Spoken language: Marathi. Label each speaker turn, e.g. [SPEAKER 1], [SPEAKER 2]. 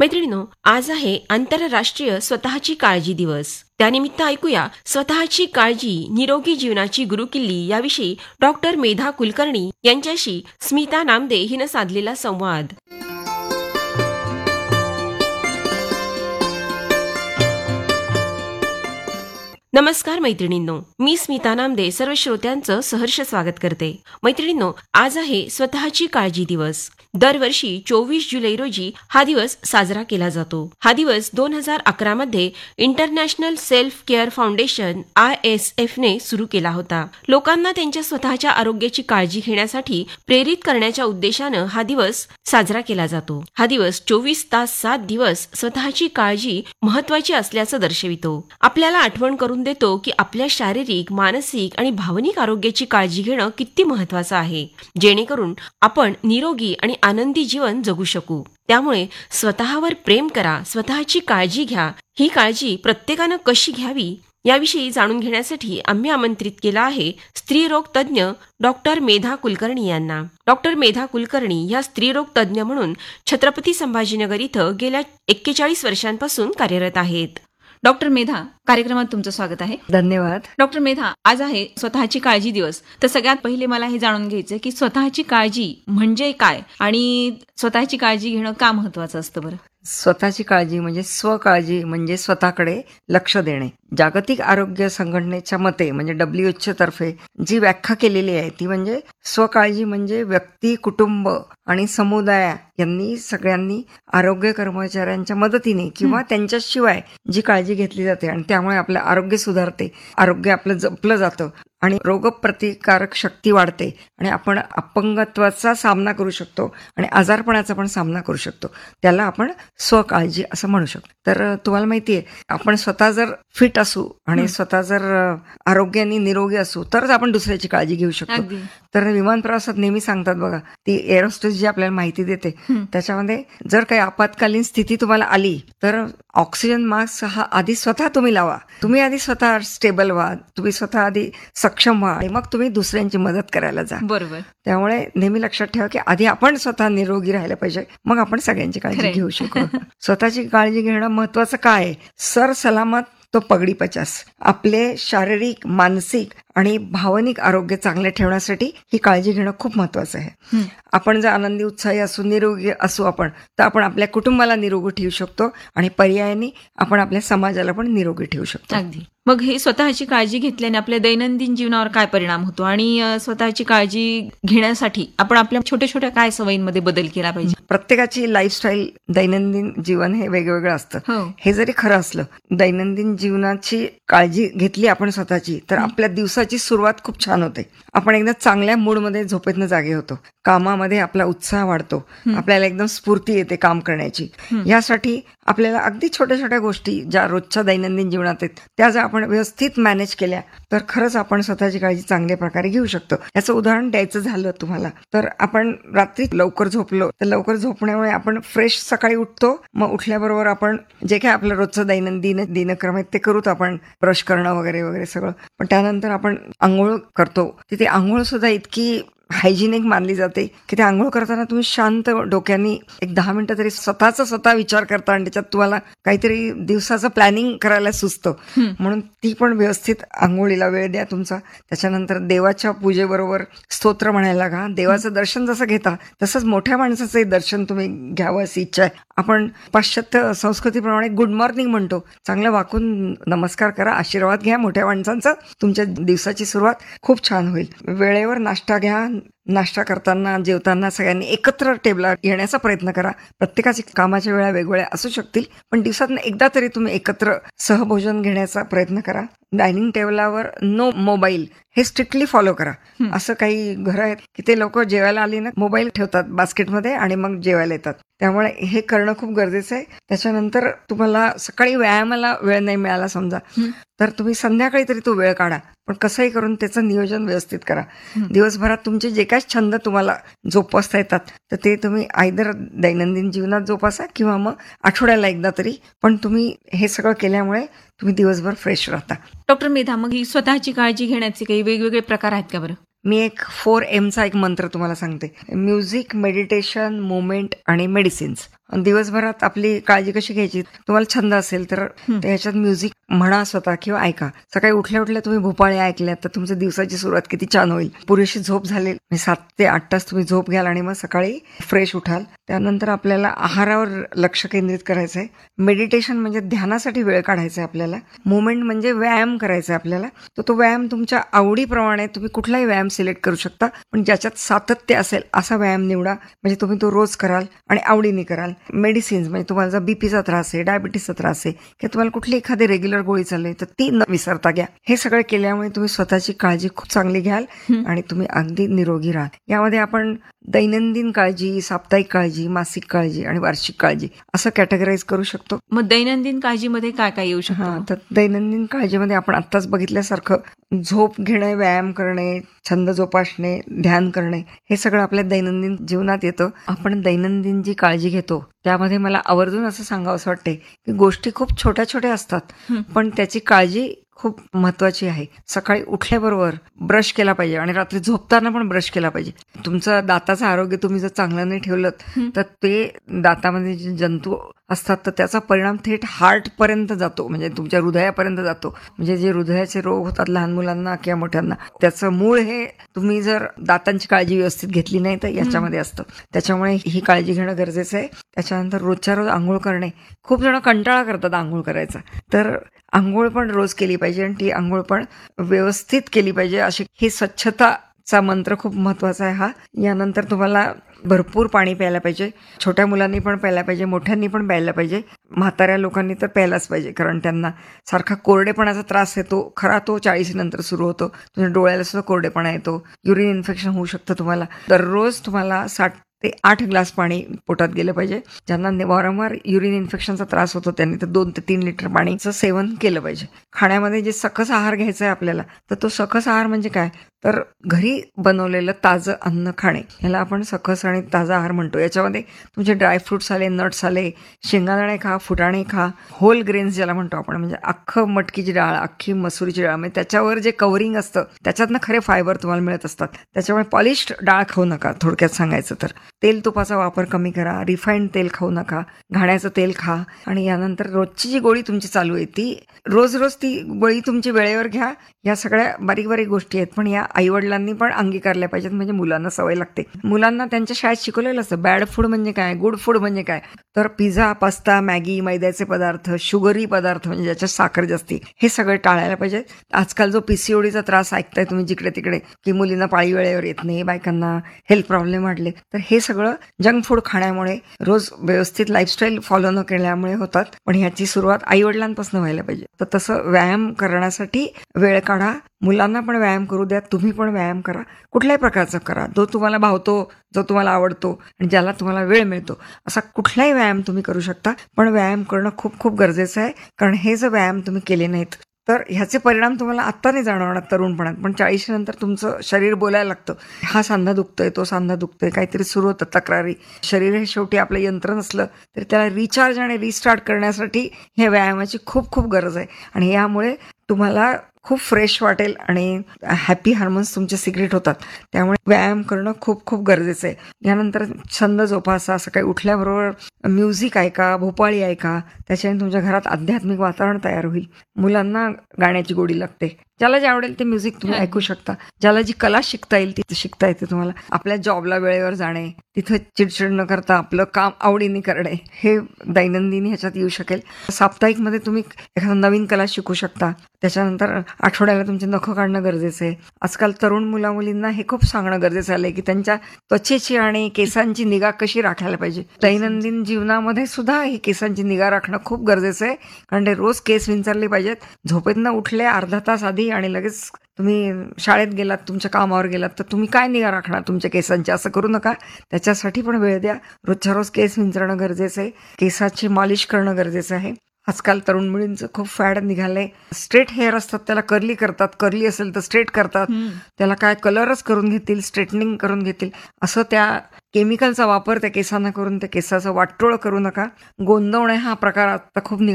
[SPEAKER 1] मैत्रिणींनो, आज आहे आंतरराष्ट्रीय स्वतःची काळजी दिवस. त्यानिमित्त ऐकूया स्वतःची काळजी निरोगी जीवनाची गुरुकिल्ली याविषयी डॉक्टर मेधा कुलकर्णी यांच्याशी स्मिता नामदे हिनं साधलेला संवाद. नमस्कार मैत्रिणींनो, मी स्मिता नामदे सर्व श्रोत्यांचं सहर्ष स्वागत करते. मैत्रिणींनो, आज आहे स्वतःची काळजी दिवस. दरवर्षी 24 जुलै रोजी हा दिवस साजरा केला जातो. हा दिवस 2011 मध्ये international self care foundation ISF ने सुरू केला होता. लोकांना त्यांच्या स्वतःच्या आरोग्याची काळजी घेण्यासाठी प्रेरित करण्याच्या उद्देशानं हा दिवस साजरा केला जातो. हा दिवस 24 तास 7 दिवस स्वतःची काळजी महत्वाची असल्याचं दर्शवितो. आपल्याला आठवण करून देतो की आपल्या शारीरिक, मानसिक आणि भावनिक आरोग्याची काळजी घेणं किती महत्वाचं आहे, जेणेकरून आपण निरोगी आणि आनंदी जीवन जगू शकू. त्यामुळे स्वतःवर प्रेम करा, स्वतःची काळजी घ्या. ही काळजी प्रत्येकानं कशी घ्यावी याविषयी जाणून घेण्यासाठी आम्ही आमंत्रित केलं आहे स्त्रीरोग तज्ज्ञ डॉक्टर मेधा कुलकर्णी यांना. डॉक्टर मेधा कुलकर्णी या स्त्रीरोग तज्ज्ञ म्हणून छत्रपती संभाजीनगर इथं गेल्या 41 वर्षांपासून कार्यरत आहेत.
[SPEAKER 2] डॉक्टर मेधा, कार्यक्रमात तुमचं स्वागत आहे.
[SPEAKER 3] धन्यवाद.
[SPEAKER 2] डॉक्टर मेधा, आज आहे स्वतःची काळजी दिवस. तर सगळ्यात पहिले मला हे जाणून घ्यायचं की स्वतःची काळजी म्हणजे काय आणि स्वतःची काळजी घेणं का महत्वाचं असतं बरं?
[SPEAKER 3] स्वतःची काळजी म्हणजे स्वकाळजी म्हणजे स्वतःकडे लक्ष देणे. जागतिक आरोग्य संघटनेच्या मते म्हणजे WHO तर्फे जी व्याख्या केलेली आहे ती म्हणजे स्वकाळजी म्हणजे व्यक्ती, कुटुंब आणि समुदाय यांनी सगळ्यांनी आरोग्य कर्मचाऱ्यांच्या मदतीने किंवा त्यांच्याशिवाय जी काळजी घेतली जाते आणि त्यामुळे आपलं आरोग्य सुधारते, आरोग्य आपलं जपलं जातं आणि रोगप्रतिकारक शक्ती वाढते आणि आपण अपंगत्वाचा सामना करू शकतो आणि आजारपणाचा पण सामना करू शकतो. त्याला आपण स्वकाळजी असं म्हणू शकतो. तर तुम्हाला माहितीये, आपण स्वतः जर फिट असू आणि स्वतः जर आरोग्याने निरोगी असू तरच आपण दुसऱ्याची काळजी घेऊ शकतो. तर विमान प्रवासात नेहमी सांगतात बघा, ती एअरोस्टेस जी आपल्याला माहिती देते त्याच्यामध्ये जर काही आपत्कालीन स्थिती तुम्हाला आली तर ऑक्सिजन मास्क हा आधी स्वतः तुम्ही लावा. तुम्ही आधी स्वतः स्टेबल व्हा, तुम्ही स्वतः आधी सक्षम व्हा आणि मग तुम्ही दुसऱ्यांची मदत करायला जा.
[SPEAKER 2] बरोबर.
[SPEAKER 3] त्यामुळे नेहमी लक्षात ठेवा की आधी आपण स्वतः निरोगी राहायला पाहिजे, मग आपण सगळ्यांची काळजी घेऊ शकू. स्वतःची काळजी घेणं महत्वाचं काय आहे? सर सलामत तो पगडी 50. आपले शारीरिक, मानसिक आणि भावनिक आरोग्य चांगले ठेवण्यासाठी ही काळजी घेणं खूप महत्वाचं आहे. आपण जर आनंदी, उत्साही असू, निरोगी असू आपण, तर आपण आपल्या कुटुंबाला निरोगी ठेवू शकतो आणि पर्यायाने आपण आपल्या समाजाला पण निरोगी ठेवू शकतो.
[SPEAKER 2] अगदी. मग हे स्वतःची काळजी घेतल्याने आपल्या दैनंदिन जीवनावर काय परिणाम होतो आणि स्वतःची काळजी घेण्यासाठी आपण आपल्या छोट्या छोट्या काय सवयींमध्ये बदल केला पाहिजे?
[SPEAKER 3] प्रत्येकाची लाईफस्टाईल, दैनंदिन जीवन हे वेगवेगळं असतं. हे जरी खरं असलं, दैनंदिन जीवनाची काळजी घेतली आपण स्वतःची तर आपल्या दिवसाची सुरुवात खूप छान होते. आपण एकदम चांगल्या मूडमध्ये झोपेतनं जागे होतो, कामामध्ये आपला उत्साह वाढतो, आपल्याला एकदम स्फूर्ती येते काम करण्याची. यासाठी आपल्याला अगदी छोट्या छोट्या गोष्टी ज्या रोजच्या दैनंदिन जीवनात आहेत त्या जर आपण व्यवस्थित मॅनेज केल्या तर खरंच आपण स्वतःची काळजी चांगल्या प्रकारे घेऊ शकतो. याचं उदाहरण द्यायचं झालं तुम्हाला तर आपण रात्री लवकर झोपलो तर लवकर झोपण्यामुळे आपण फ्रेश सकाळी उठतो. मग उठल्याबरोबर आपण जे काही आपलं रोजचं दैनंदिन दिनक्रम आहे ते करूत, आपण ब्रश करणं वगैरे वगैरे सगळं. पण त्यानंतर आपण आंघोळ करतो. तिथे आंघोळ सुद्धा इतकी हायजिनिक मानली जाते की ते आंघोळ करताना तुम्ही शांत डोक्याने एक 10 मिनिटं तरी स्वतः विचार करता आणि त्याच्यात तुम्हाला काहीतरी दिवसाचं प्लॅनिंग करायला सुचतं. म्हणून ती पण व्यवस्थित आंघोळीला वेळ द्या तुमचा. त्याच्यानंतर देवाच्या पूजेबरोबर स्तोत्र म्हणायला लागा. देवाचं दर्शन जसं घेता तसंच मोठ्या माणसाचंही दर्शन तुम्ही घ्यावं अशी इच्छा आहे. आपण पाश्चात्य संस्कृतीप्रमाणे गुड मॉर्निंग म्हणतो. चांगलं वाकून नमस्कार करा, आशीर्वाद घ्या मोठ्या माणसांचा. तुमच्या दिवसाची सुरुवात खूप छान होईल. वेळेवर नाश्ता घ्या. नाश्ता करताना, जेवताना सगळ्यांनी एकत्र टेबलावर येण्याचा प्रयत्न करा. प्रत्येकाची कामाच्या वेळा वेगवेगळ्या असू शकतील पण दिवसातून एकदा तरी तुम्ही एकत्र सहभोजन घेण्याचा प्रयत्न करा. डायनिंग टेबलावर नो मोबाईल हे स्ट्रिक्टली फॉलो करा. असं काही घरं आहेत की ते लोक जेवायला आली ना मोबाईल ठेवतात बास्केटमध्ये आणि मग जेवायला येतात. त्यामुळे हे करणं खूप गरजेचं आहे. त्याच्यानंतर तुम्हाला सकाळी व्यायामाला वेळ नाही मिळाला समजा तर तुम्ही संध्याकाळी तरी तो वेळ काढा, पण कसंही करून त्याचं नियोजन व्यवस्थित करा. दिवसभरात तुमचे जे काही छंद तुम्हाला जोपासता येतात तर ते तुम्ही आयदर दैनंदिन जीवनात जोपासा किंवा मग आठवड्याला एकदा तरी, पण तुम्ही हे सगळं केल्यामुळे तुम्ही दिवसभर फ्रेश राहता.
[SPEAKER 2] डॉक्टर मेधा, मग ही स्वतःची काळजी घेण्याचे काही वेगवेगळे प्रकार आहेत का बरं?
[SPEAKER 3] मी एक 4Mचा एक मंत्र तुम्हाला सांगते. म्युझिक, मेडिटेशन, मुवमेंट आणि मेडिसिन्स. दिवसभरात आपली काळजी कशी घ्यायची, तुम्हाला छंद असेल तर त्याच्यात म्युझिक म्हणा स्वतः किंवा ऐका. सकाळी उठल्या उठल्या तुम्ही भोपाळे ऐकल्यात तर तुमच्या दिवसाची सुरुवात किती छान होईल. पुरेशी झोप झाली, 7 ते 8 तास तुम्ही झोप घ्याल आणि मग सकाळी फ्रेश उठाल. त्यानंतर आपल्याला आहारावर लक्ष केंद्रित करायचं आहे. मेडिटेशन म्हणजे ध्यानासाठी वेळ काढायचा आहे आपल्याला. मुवमेंट म्हणजे व्यायाम करायचा आहे आपल्याला. तो व्यायाम तुमच्या आवडीप्रमाणे तुम्ही कुठलाही व्यायाम सिलेक्ट करू शकता, पण ज्याच्यात सातत्य असेल असा व्यायाम निवडा, म्हणजे तुम्ही तो रोज कराल आणि आवडीने कराल. मेडिसिन्स म्हणजे तुम्हाला जर बीपीचा त्रास आहे, डायबिटीसचा त्रास आहे किंवा तुम्हाला कुठली एखादी रेग्युलर गोळी चालली तर ती न विसरता घ्या. हे सगळं केल्यामुळे तुम्ही स्वतःची काळजी खूप चांगली घ्याल आणि तुम्ही अगदी निरोगी राहाल. यामध्ये आपण दैनंदिन काळजी, साप्ताहिक काळजी, मासिक काळजी आणि वार्षिक काळजी असं कॅटेगराईज करू शकतो.
[SPEAKER 2] मग दैनंदिन काळजीमध्ये काय काय येऊ शकतं?
[SPEAKER 3] तर दैनंदिन काळजीमध्ये आपण आत्ताच बघितल्यासारखं झोप घेणे, व्यायाम करणे, छंद जोपासणे, ध्यान करणे, हे सगळं आपल्या दैनंदिन जीवनात येतं. आपण दैनंदिन जी काळजी घेतो त्यामध्ये मला आवर्जून असं सांगावं असं वाटते की गोष्टी खूप छोट्या छोट्या असतात, पण त्याची काळजी खूप महत्वाची आहे. सकाळी उठल्याबरोबर ब्रश केला पाहिजे आणि रात्री झोपताना पण ब्रश केला पाहिजे. तुमचं दाताचं आरोग्य तुम्ही जर चांगलं नाही ठेवलं तर ते दातामध्ये जे जंतू असतात तर त्याचा परिणाम थेट हार्ट पर्यंत जातो, म्हणजे तुमच्या हृदयापर्यंत जातो. म्हणजे जे हृदयाचे रोग होतात लहान मुलांना किंवा मोठ्यांना, त्याचं मूळ हे तुम्ही जर दातांची काळजी व्यवस्थित घेतली नाही तर याच्यामध्ये असतं. त्याच्यामुळे ही काळजी घेणं गरजेचं आहे. त्याच्यानंतर रोजच्या रोज आंघोळ करणे. खूप जण कंटाळा करतात आंघोळ करायचा, तर आंघोळ पण रोज केली पाहिजे आणि ती आंघोळ पण व्यवस्थित केली पाहिजे. अशी ही स्वच्छताचा मंत्र खूप महत्वाचा आहे हा. यानंतर तुम्हाला भरपूर पाणी प्यायला पाहिजे. छोट्या मुलांनी पण प्यायला पाहिजे, मोठ्यांनी पण प्यायला पाहिजे, म्हाताऱ्या लोकांनी तर प्यायलाच पाहिजे, कारण त्यांना सारखा कोरडेपणाचा त्रास येतो. खरा तो 40 नंतर सुरू होतो. तुमच्या डोळ्याला सुद्धा कोरडेपणा येतो, युरिन इन्फेक्शन होऊ शकतं तुम्हाला. दररोज तुम्हाला 7 ते 8 ग्लास पाणी पोटात गेलं पाहिजे. ज्यांना वारंवार युरिन इन्फेक्शनचा त्रास होतो त्यांनी तर 2 ते 3 लिटर पाणीचं सेवन केलं पाहिजे. खाण्यामध्ये जे सकस आहार घ्यायचा आहे आपल्याला, तर तो सकस आहार म्हणजे काय, तर घरी बनवलेलं ताजं अन्न खाणे, याला आपण सकस आणि ताजा आहार म्हणतो. याच्यामध्ये तुमचे ड्रायफ्रुट्स आले, नट्स आले, शेंगादाणे खा, फुटाणे खा, होल ग्रेन्स ज्याला म्हणतो आपण, म्हणजे अख्खं मटकीची डाळ, अख्खी मसुरीची डाळ, म्हणजे त्याच्यावर जे कव्हरिंग असतं त्याच्यातनं खरे फायबर तुम्हाला मिळत असतात. त्याच्यामुळे पॉलिश्ड डाळ खाऊ नका. थोडक्यात सांगायचं तर तेल तुपाचा वापर कमी करा, रिफाईंड तेल खाऊ नका, घाण्याचं तेल खा. आणि यानंतर रोजची जी गोळी तुमची चालू आहे ती रोज रोज ती गोळी तुमची वेळेवर घ्या. या सगळ्या बारीक बारीक गोष्टी आहेत, पण या आईवडिलांनी पण अंगीकारल्या पाहिजेत, म्हणजे मुलांना सवय लागते. मुलांना त्यांच्या शाळेत शिकवलेलं असतं बॅड फूड म्हणजे काय, गुड फूड म्हणजे काय, तर पिझ्झा, पास्ता, मॅगी, मैद्याचे पदार्थ, शुगरी पदार्थ म्हणजे ज्याच्यात साखर जास्ती, हे सगळं टाळायला पाहिजे. आजकाल जो पीसीओडीचा त्रास ऐकताय तुम्ही जिकडे तिकडे, की मुलींना पाळी वेळेवर येत नाही, बायकांना हेल्थ प्रॉब्लेम वाढले, तर हे सगळं जंक फूड खाण्यामुळे, रोज व्यवस्थित लाईफस्टाईल फॉलो न केल्यामुळे होतात. पण ह्याची सुरुवात आईवडिलांपासून व्हायला पाहिजे. तर तसं व्यायाम करण्यासाठी वेळ काढा. मुलांना पण व्यायाम करू द्या, तुम्ही पण व्यायाम करा. कुठल्याही प्रकारचा करा, जो तुम्हाला भावतो, जो तुम्हाला आवडतो आणि ज्याला तुम्हाला वेळ मिळतो, असा कुठलाही व्यायाम तुम्ही करू शकता. पण व्यायाम करणं खूप खूप गरजेचं आहे, कारण हे जर व्यायाम तुम्ही केले नाहीत तर ह्याचे परिणाम तुम्हाला आत्ता नाही जाणवणार तरुणपणात, पण 40 नंतर तुमचं शरीर बोलायला लागतं, हा सांधा दुखतोय, तो सांधा दुखतोय, काहीतरी सुरू होतं तक्रारी. शरीर हे शेवटी आपलं यंत्र नसलं तरी त्याला रिचार्ज आणि रिस्टार्ट करण्यासाठी हे व्यायामाची खूप खूप गरज आहे. आणि यामुळे तुम्हाला खूप फ्रेश वाटेल आणि हॅपी हार्मोन्स तुमचे सिक्रेट होतात. त्यामुळे व्यायाम करणं खूप खूप गरजेचं आहे. यानंतर छंद जोपासा. सकाळी उठल्याबरोबर म्युझिक ऐका, भोपाळी ऐका, त्याच्याने तुमच्या घरात आध्यात्मिक वातावरण तयार होईल. मुलांना गाण्याची गोडी लागते, ज्याला जे आवडेल ते म्युझिक तुम्ही ऐकू शकता. ज्याला जी कला शिकता येईल ती शिकता येते तुम्हाला. आपल्या जॉबला वेळेवर जाणे, तिथं चिडचिड न करता आपलं काम आवडीने करणे, हे दैनंदिन ह्याच्यात येऊ शकेल. साप्ताहिक मध्ये तुम्ही एखादा नवीन कला शिकू शकता. त्याच्यानंतर आठवड्याला तुमचे नखं काढणं गरजेचं आहे. आजकाल तरुण मुला-मुलींना हे खूप सांगणं गरजेचं आलंय की त्यांच्या त्वचेची आणि केसांची निगा कशी राखायला पाहिजे. दैनंदिन जीवनामध्ये सुद्धा ही केसांची निगा राखणं खूप गरजेचं आहे, कारण ते रोज केस विंचरले पाहिजेत. झोपेतनं उठले अर्धा तास आधी आणि लगेच तुम्ही शाळेत गेलात, तुमच्या कामावर गेलात, तर तुम्ही काय निगा राखणार तुमच्या केसांची, असं करू नका. त्याच्यासाठी पण वेळ द्या. रोजच्या रोज केस विंचरणं गरजेचं आहे, केसाची मॉलिश करणं गरजेचं आहे. आजकाल तरुण मुलींचं खूप फॅड निघालंय. स्ट्रेट हेअर असतात त्याला कर्ली करतात, कर्ली असेल तर स्ट्रेट करतात, त्याला काय कलरच करून घेतील, स्ट्रेटनिंग करून घेतील. असं त्या केमिकलचा वापर त्या केसांना करून त्या केसाचं वाटोळं करू नका. गोंदवणे हा प्रकार आता खूप